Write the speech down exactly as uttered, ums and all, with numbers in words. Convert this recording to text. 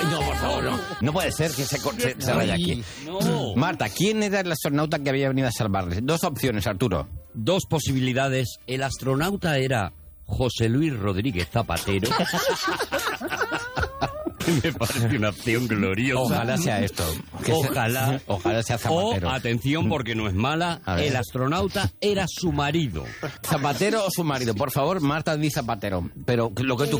Ay, no, por favor, no. No puede ser que se, se, se vaya aquí. No. Marta, ¿quién era el astronauta que había venido a salvarles? Dos opciones, Arturo. Dos posibilidades. El astronauta era José Luis Rodríguez Zapatero. Me parece una opción gloriosa. Ojalá sea esto. Que Ojalá. Se, ojalá sea Zapatero. O, atención, porque no es mala, el astronauta era su marido. ¿Zapatero o su marido? Por favor, Marta, di Zapatero. Pero lo que tú